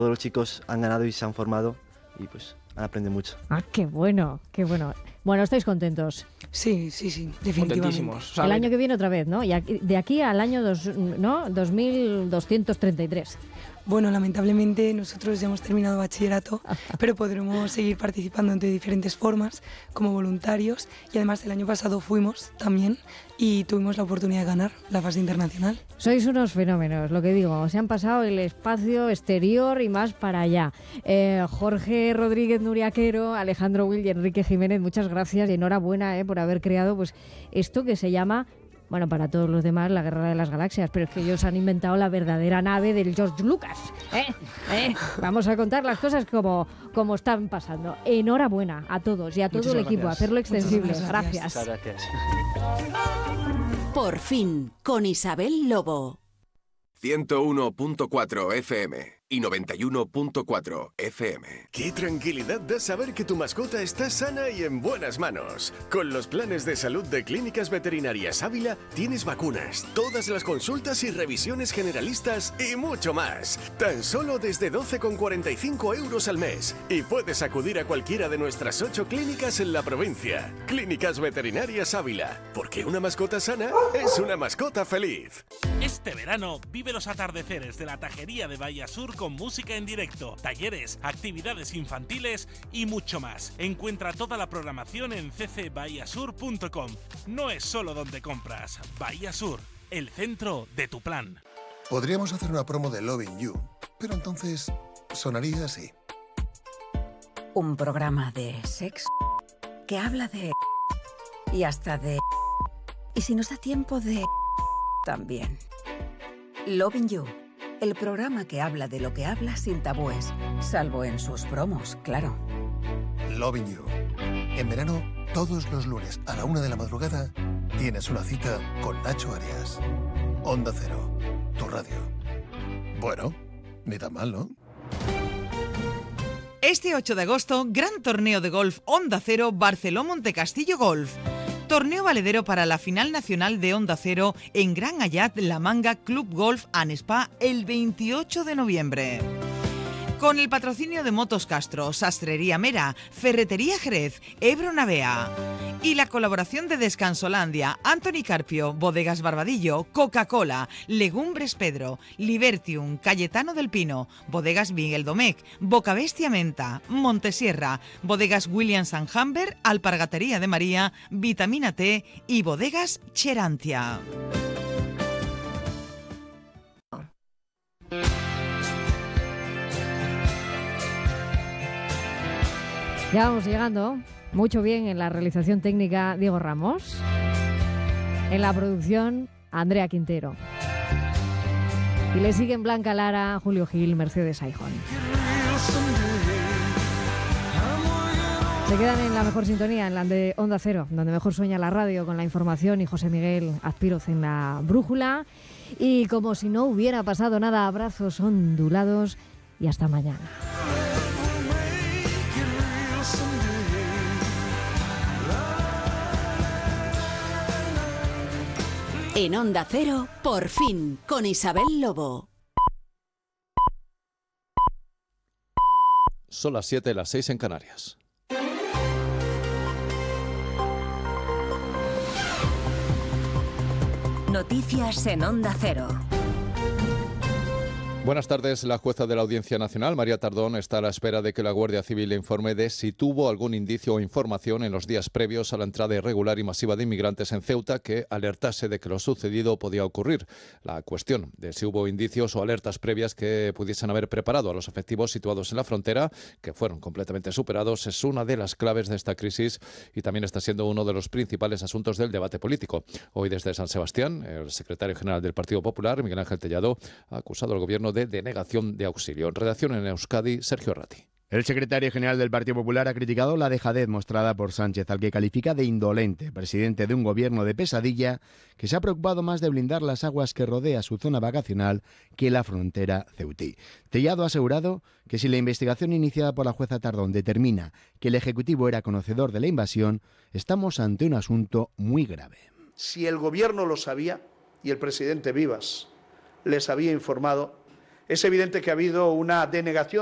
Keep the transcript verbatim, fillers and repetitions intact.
Todos los chicos han ganado y se han formado y pues han aprendido mucho. Ah, qué bueno, qué bueno. Bueno, ¿estáis contentos? Sí, sí, sí, definitivamente. O sea, El año que viene otra vez, ¿no? Y aquí, de aquí al año dos, ¿no? dos mil doscientos treinta y tres. Bueno, lamentablemente nosotros ya hemos terminado bachillerato, pero podremos seguir participando de diferentes formas, como voluntarios, y además el año pasado fuimos también y tuvimos la oportunidad de ganar la fase internacional. Sois unos fenómenos, lo que digo, se han pasado el espacio exterior y más para allá. Eh, Jorge Rodríguez Nuriaquero, Alejandro Will y Enrique Jiménez, muchas gracias y enhorabuena eh, por haber creado pues esto que se llama... Bueno, para todos los demás, la Guerra de las Galaxias, pero es que ellos han inventado la verdadera nave del George Lucas. ¿eh? ¿Eh? Vamos a contar las cosas como, como están pasando. Enhorabuena a todos y a todo Muchísimas el equipo, gracias. hacerlo extensible. Muchísimas Gracias. Muchas gracias. Por fin, con Isabel Lobo. ciento uno punto cuatro F M y noventa y uno punto cuatro F M. Qué tranquilidad da saber que tu mascota está sana y en buenas manos. Con los planes de salud de Clínicas Veterinarias Ávila tienes vacunas, todas las consultas y revisiones generalistas y mucho más. Tan solo desde doce con cuarenta y cinco euros al mes. Y puedes acudir a cualquiera de nuestras ocho clínicas en la provincia. Clínicas Veterinarias Ávila. Porque una mascota sana es una mascota feliz. Este verano vive los atardeceres de la Tajería de Bahía Sur con música en directo, talleres, actividades infantiles y mucho más. Encuentra toda la programación en c c bahía sur punto com. No es solo donde compras. Bahía Sur, el centro de tu plan. Podríamos hacer una promo de Loving You, pero entonces sonaría así. Un programa de sexo que habla de... y hasta de... y si nos da tiempo de... también. Loving You, el programa que habla de lo que habla sin tabúes, salvo en sus promos, claro. Loving You. En verano, todos los lunes a la una de la madrugada, tienes una cita con Nacho Arias. Onda Cero, tu radio. Bueno, ni tan mal, ¿no? Este ocho de agosto, gran torneo de golf Onda Cero Barceló Montecastillo Golf. Torneo valedero para la final nacional de Onda Cero en Gran Ayat La Manga Club Golf and Spa el veintiocho de noviembre. Con el patrocinio de Motos Castro, Sastrería Mera, Ferretería Jerez, Ebro Navea y la colaboración de Descansolandia, Anthony Carpio, Bodegas Barbadillo, Coca-Cola, Legumbres Pedro, Libertium, Cayetano del Pino, Bodegas Miguel Domecq, Bocabestia Menta, Montesierra, Bodegas Williams and Humber, Alpargatería de María, Vitamina T y Bodegas Cherantia. Ya vamos llegando. Mucho bien en la realización técnica Diego Ramos. En la producción Andrea Quintero. Y le siguen Blanca Lara, Julio Gil, Mercedes Aijón. Se quedan en la mejor sintonía, en la de Onda Cero, donde mejor sueña la radio, con la información y José Miguel Azpiroz en la brújula. Y como si no hubiera pasado nada, abrazos ondulados y hasta mañana. En Onda Cero, por fin, con Isabel Lobo. Son las siete, las seis en Canarias. Noticias en Onda Cero. Buenas tardes. La jueza de la Audiencia Nacional, María Tardón, está a la espera de que la Guardia Civil le informe de si tuvo algún indicio o información en los días previos a la entrada irregular y masiva de inmigrantes en Ceuta que alertase de que lo sucedido podía ocurrir. La cuestión de si hubo indicios o alertas previas que pudiesen haber preparado a los efectivos situados en la frontera, que fueron completamente superados, es una de las claves de esta crisis y también está siendo uno de los principales asuntos del debate político. Hoy desde San Sebastián, el secretario general del Partido Popular, Miguel Ángel Tellado, ha acusado al gobierno de denegación de auxilio. En redacción en Euskadi, Sergio Ratti. El secretario general del Partido Popular ha criticado la dejadez mostrada por Sánchez, al que califica de indolente, presidente de un gobierno de pesadilla que se ha preocupado más de blindar las aguas que rodea su zona vacacional que la frontera ceutí. Tellado ha asegurado que si la investigación iniciada por la jueza Tardón determina que el Ejecutivo era conocedor de la invasión, estamos ante un asunto muy grave. Si el gobierno lo sabía y el presidente Vivas les había informado, Es evidente que ha habido una denegación